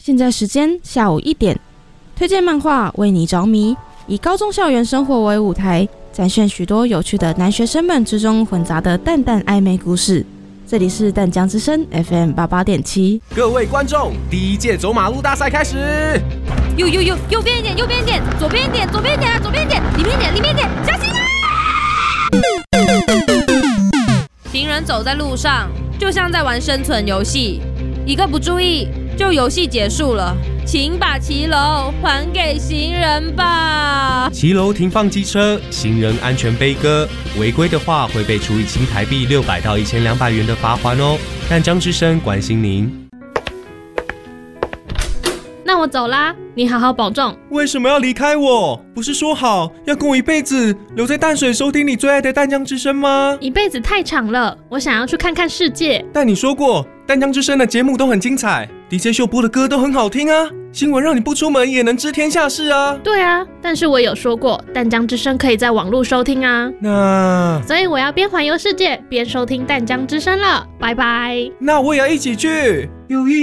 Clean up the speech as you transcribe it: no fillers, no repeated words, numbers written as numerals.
现在时间下午1点，推荐漫画为你着迷，以高中校园生活为舞台，展现许多有趣的男学生们之中混杂的淡淡暧昧故事。这里是淡江之声 FM 88.7。 各位观众，第1届走马路大赛开始！ 右边一点，右边一点，左边一点，左边一点啊，左边一点，里面一点，里面一点，小心啊！行人走在路上，就像在玩生存游戏，一个不注意，就游戏结束了。请把骑楼还给行人吧。 骑楼停放机车，行人安全悲歌，违规的话会被处以新台币600到1200元的罚锾哦。淡江之声关心您。 那我走啦，你好好保重。 为什么要离开我？不是说好要跟我一辈子留在淡水收听你最爱的淡江之声吗？ 一辈子太长了，我想要去看看世界。 但你说过淡江之声的节目都很精彩， DJ 秀播的歌都很好听啊，新闻让你不出门也能知天下事啊。 对啊，但是我有说过淡江之声可以在网络收听啊。所以我要边环游世界边收听淡江之声了，拜拜。 那我也要一起去。有一